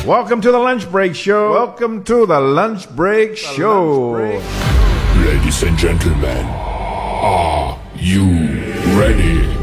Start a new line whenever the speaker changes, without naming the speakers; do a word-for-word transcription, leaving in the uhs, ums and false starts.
Welcome to the Lunch Break Show. Welcome to the Lunch Break the Show. Lunch break.
Ladies and gentlemen, are you ready?